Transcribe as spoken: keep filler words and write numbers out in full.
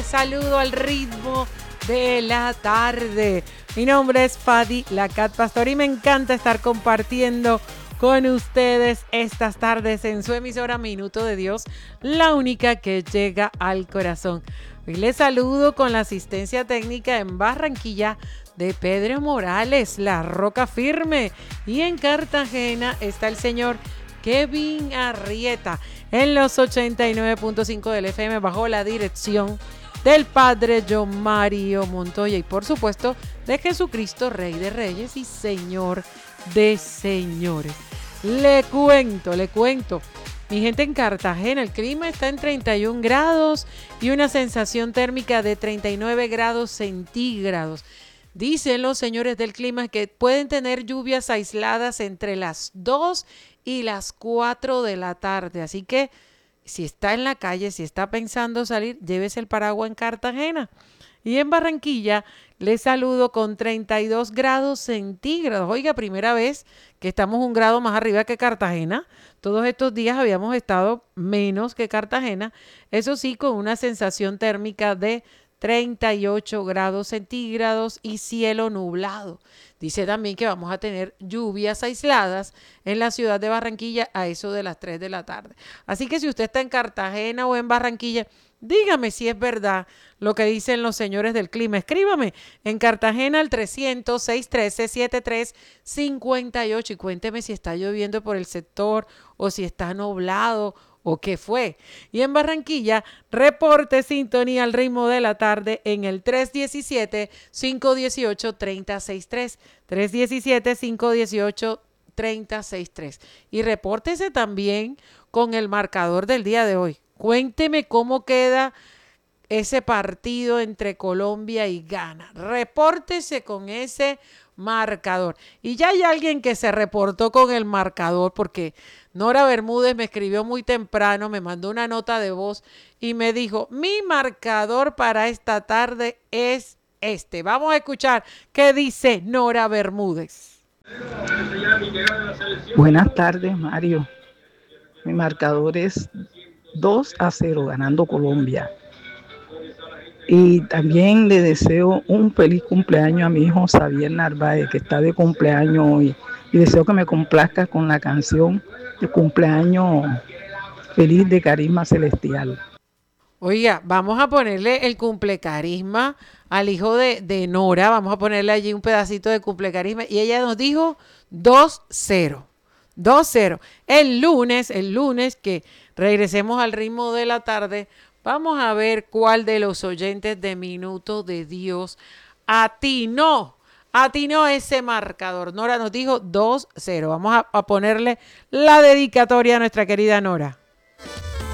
les saludo al ritmo de la tarde. Mi nombre es Fadi, la Cat Pastor, y me encanta estar compartiendo con ustedes estas tardes en su emisora Minuto de Dios, la única que llega al corazón. Hoy les saludo con la asistencia técnica en Barranquilla de Pedro Morales, la roca firme, y en Cartagena está el señor Kevin Arrieta en los ochenta y nueve punto cinco del F M bajo la dirección del Padre John Mario Montoya y por supuesto de Jesucristo, Rey de Reyes y Señor de Señores. Le cuento, le cuento. Mi gente, en Cartagena el clima está en treinta y un grados y una sensación térmica de treinta y nueve grados centígrados. Dicen los señores del clima que pueden tener lluvias aisladas entre las dos y las cuatro de la tarde. Así que si está en la calle, si está pensando salir, llévese el paraguas en Cartagena. Y en Barranquilla les saludo con treinta y dos grados centígrados. Oiga, primera vez que estamos un grado más arriba que Cartagena. Todos estos días habíamos estado menos que Cartagena. Eso sí, con una sensación térmica de treinta y ocho grados centígrados y cielo nublado. Dice también que vamos a tener lluvias aisladas en la ciudad de Barranquilla a eso de las tres de la tarde. Así que si usted está en Cartagena o en Barranquilla, dígame si es verdad lo que dicen los señores del clima. Escríbame en Cartagena al trescientos, seiscientos trece, setenta y tres cincuenta y ocho y cuénteme si está lloviendo por el sector o si está nublado o qué fue. Y en Barranquilla, reporte sintonía al ritmo de la tarde en el tres diecisiete, cinco dieciocho, treinta sesenta y tres. tres diecisiete, cinco dieciocho, treinta sesenta y tres. Y repórtese también con el marcador del día de hoy. Cuénteme cómo queda ese partido entre Colombia y Ghana. Repórtese con ese marcador. Y ya hay alguien que se reportó con el marcador porque Nora Bermúdez me escribió muy temprano, me mandó una nota de voz y me dijo, mi marcador para esta tarde es este. Vamos a escuchar qué dice Nora Bermúdez. Buenas tardes, Mario. Mi marcador es dos a cero, ganando Colombia. Y también le deseo un feliz cumpleaños a mi hijo Xavier Narváez, que está de cumpleaños hoy. Y deseo que me complazca con la canción de cumpleaños feliz de Carisma Celestial. Oiga, vamos a ponerle el cumplecarisma al hijo de, de Nora. Vamos a ponerle allí un pedacito de cumplecarisma. Y ella nos dijo dos cero. dos cero. El lunes, el lunes que regresemos al ritmo de la tarde, vamos a ver cuál de los oyentes de Minuto de Dios atinó, atinó ese marcador. Nora nos dijo dos cero. Vamos a, a ponerle la dedicatoria a nuestra querida Nora.